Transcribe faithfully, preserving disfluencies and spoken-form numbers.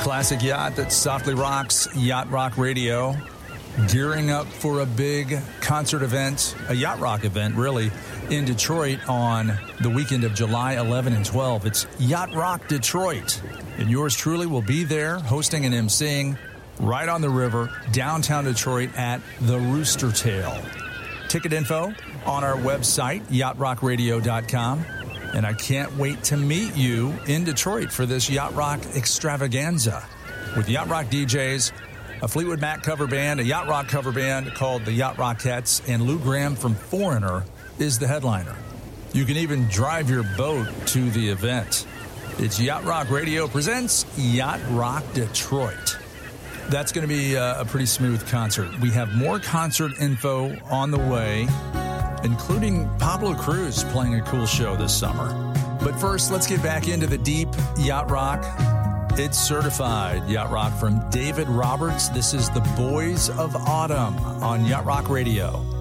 Classic yacht that softly rocks Yacht Rock Radio. Gearing up for a big concert event, a Yacht Rock event, really, in Detroit on the weekend of July eleventh and twelfth. It's Yacht Rock Detroit. And yours truly will be there hosting and emceeing right on the river, downtown Detroit at the Rooster Tail. Ticket info on our website, yacht rock radio dot com. And I can't wait to meet you in Detroit for this Yacht Rock extravaganza with Yacht Rock D Js, a Fleetwood Mac cover band, a Yacht Rock cover band called the Yacht Rockettes, and Lou Gramm from Foreigner is the headliner. You can even drive your boat to the event. It's Yacht Rock Radio presents Yacht Rock Detroit. That's going to be a, a pretty smooth concert. We have more concert info on the way, including Pablo Cruz playing a cool show this summer. But first, let's get back into the deep Yacht Rock. It's certified Yacht Rock from David Roberts. This is the Boys of Autumn on Yacht Rock Radio.